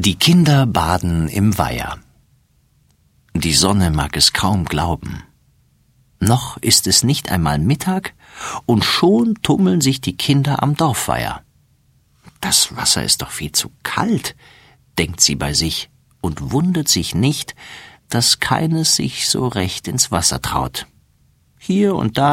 Die Kinder baden im Weiher. Die Sonne mag es kaum glauben. Noch ist es nicht einmal Mittag, und schon tummeln sich die Kinder am Dorfweiher. Das Wasser ist doch viel zu kalt, denkt sie bei sich und wundert sich nicht, dass keines sich so recht ins Wasser traut. Hier und da